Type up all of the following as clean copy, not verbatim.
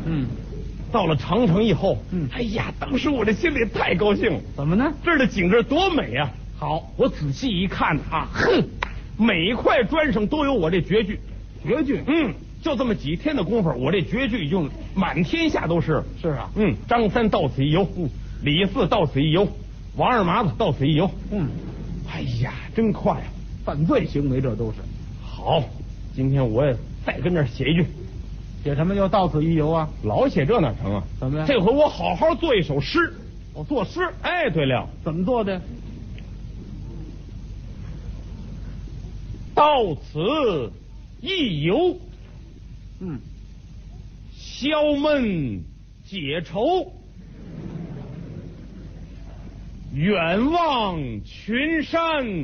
到了长城以后，哎呀，当时我这心里太高兴了。 怎么呢？ 这儿的景致多美啊！ 好， 我仔细一看啊，哼，每一块砖上都有我这绝句。 绝句。 就这么几天的功夫，我这绝句已经满天下都是。 是啊。 张三到此一游，李四到此一游，王二麻子到此一游。哎呀，真快啊！ 犯罪行为这都是。 好，今天我也再跟这儿写一句。 写什么叫到此一游啊？ 老写这哪成啊？ 怎么样？ 这回我好好做一首诗。 我作诗。 哎，对了， 怎么做的？ 到此一游，消闷解愁，远望群山，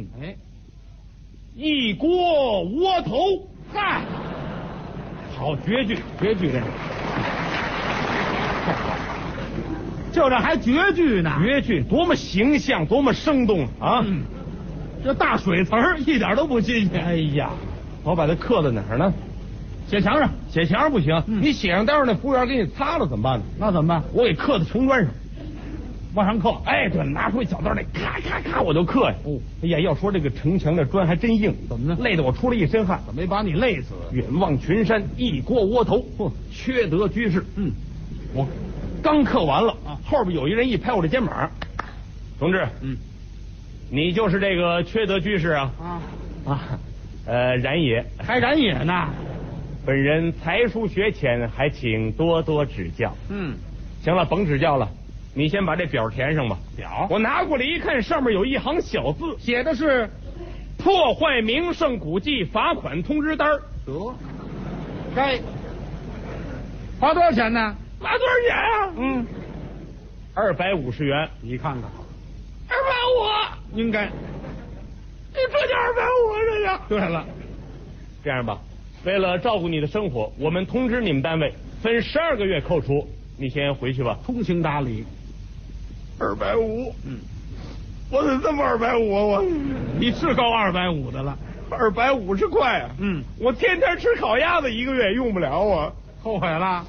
一锅窝头。 嗨， 好，绝句，绝句这个。 就这还绝句呢？ 绝句多么形象，多么生动啊！ 这大水词儿一点都不新鲜。 哎呀，我把它刻在哪儿呢？ 写墙上。 写墙上不行，你写上，待会儿那服务员给你擦了怎么办呢？ 那怎么办？ 我给刻在城砖上， 往上刻。 哎，对，拿出一小刀来，咔咔咔，我就刻呀。哎呀，要说这个城墙这砖还真硬， 怎么呢？ 累得我出了一身汗。 怎么没把你累死？ 远望群山，一锅窝头，缺德居士。我刚刻完了，后边有一人一拍我的肩膀，同志，你就是这个缺德居士啊？然也， 还然也呢。 本人才疏学浅，还请多多指教。行了，甭指教了，你先把这表填上吧。 表我拿过来一看，上面有一行小字， 写的是破坏名胜古迹罚款通知单。 得，该花多少钱呢？ 罚多少钱啊？250元。 你看看 ，250， 应该。 这叫250，这叫。 对了， 这样吧，为了照顾你的生活，我们通知你们单位分12个月扣除，你先回去吧。 通情达理。 250，我怎么这么250啊？我你是够250的了 ，250块啊！ 嗯， 我天天吃烤鸭子，1个月也用不了啊。 后悔了。